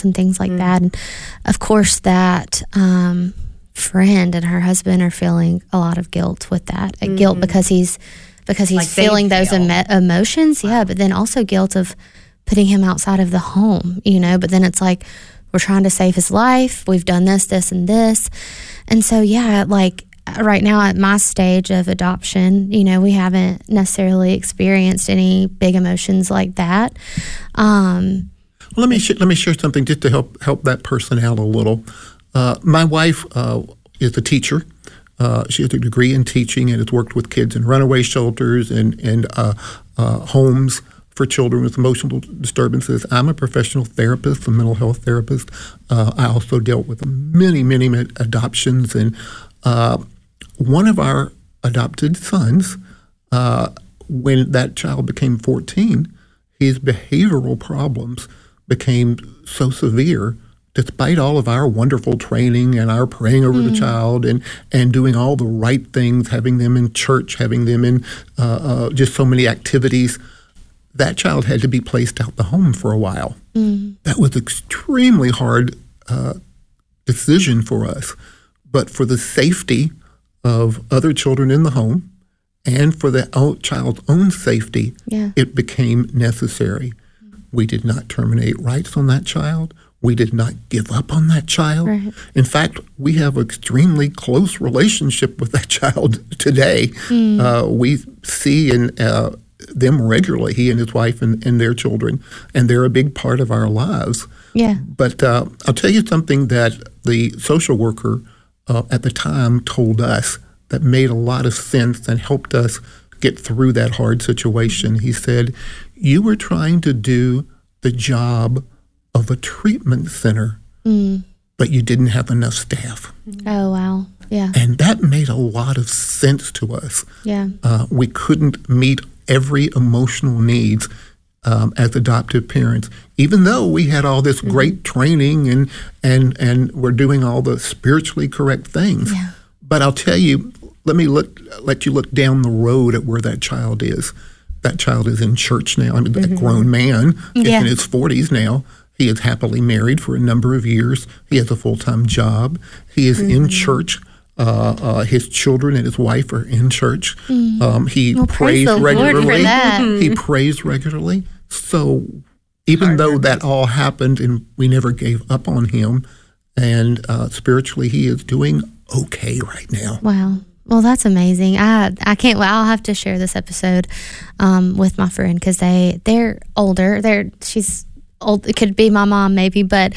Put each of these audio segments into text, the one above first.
and things like that. And of course that friend and her husband are feeling a lot of guilt with that. Guilt because he's like feeling those emotions. Yeah, but then also guilt of putting him outside of the home, but then it's like, we're trying to save his life. We've done this, and this. And so, like right now at my stage of adoption, we haven't necessarily experienced any big emotions like that. Well, let me share something just to help that person out a little. My wife is a teacher. She has a degree in teaching and has worked with kids in runaway shelters and homes for children with emotional disturbances. I'm a professional therapist, a mental health therapist. I also dealt with many, many adoptions. And one of our adopted sons, when that child became 14, his behavioral problems became so severe, despite all of our wonderful training and our praying over the child and doing all the right things, having them in church, having them in just so many activities, that child had to be placed out the home for a while. That was extremely hard decision for us. But for the safety of other children in the home and for the child's own safety, it became necessary. We did not terminate rights on that child. We did not give up on that child. Right. In fact, we have an extremely close relationship with that child today. We see them regularly, he and his wife and their children, and they're a big part of our lives. Yeah. But I'll tell you something that the social worker at the time told us that made a lot of sense and helped us get through that hard situation. He said, you were trying to do the job of a treatment center, but you didn't have enough staff. Oh, wow. Yeah. And that made a lot of sense to us. Yeah. We couldn't meet every emotional needs as adoptive parents, even though we had all this great training and we're doing all the spiritually correct things. Yeah. But I'll tell you, let you look down the road at where that child is. That child is in church now. I mean, a grown man is in his 40s now. He is happily married for a number of years. He has a full-time job. He is in church. His children and his wife are in church. He prays regularly. He prays regularly. So even though that all happened and we never gave up on him, and spiritually he is doing okay right now. Wow. Well, that's amazing. I can't. Well, I'll have to share this episode with my friend because they're older. She's old. It could be my mom maybe, but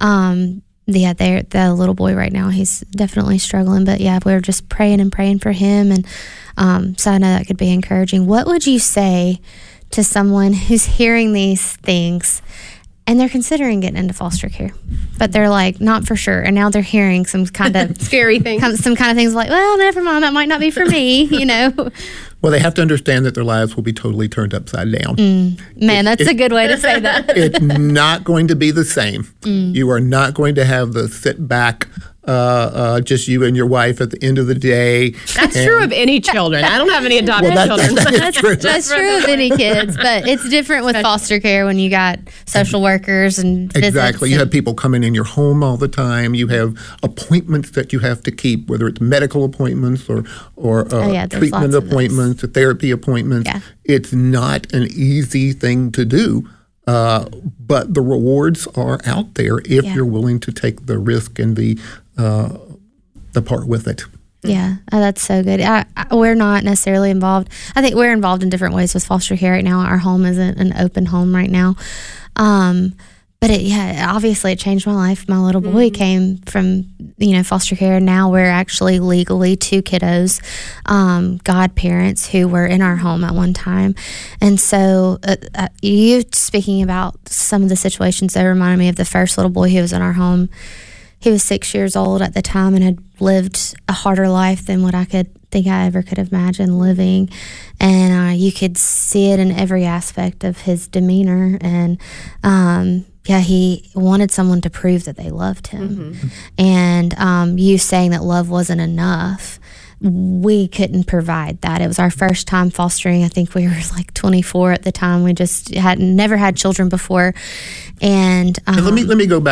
the little boy right now, he's definitely struggling. But yeah, we're just praying for him, and so I know that could be encouraging. What would you say to someone who's hearing these things and they're considering getting into foster care, but they're like, not for sure, and now they're hearing some kind of scary things, some kind of things like, well, never mind, that might not be for me, Well, they have to understand that their lives will be totally turned upside down. Man, that's a good way to say that. It's not going to be the same. You are not going to have the sit back, just you and your wife at the end of the day. That's true of any children. I don't have any adopted children. That's true of any kids, but it's different with foster care when you got social workers and visits. Exactly. You have people coming in your home all the time. You have appointments that you have to keep, whether it's medical appointments or treatment appointments, or therapy appointments. Yeah. It's not an easy thing to do. But the rewards are out there if you're willing to take the risk and the part with it. Yeah, that's so good. We're not necessarily involved. I think we're involved in different ways with foster care right now. Our home isn't an open home right now. But obviously it changed my life. My little boy came from, foster care. Now we're actually legally 2 kiddos, godparents who were in our home at one time. And so you speaking about some of the situations that reminded me of the first little boy who was in our home. He was 6 years old at the time and had lived a harder life than what I could have imagined living. And you could see it in every aspect of his demeanor. And he wanted someone to prove that they loved him. And you saying that love wasn't enough, we couldn't provide that. It was our first time fostering. I think we were like 24 at the time. We just never had children before. And let me go back.